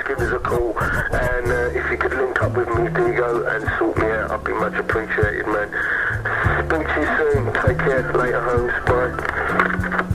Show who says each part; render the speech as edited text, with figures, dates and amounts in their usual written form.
Speaker 1: just give us a call. And if you could link up with me, Diego, and sort me out, I'd be much appreciated, man. Speak to you soon. Take care. Later, Holmes. Bye.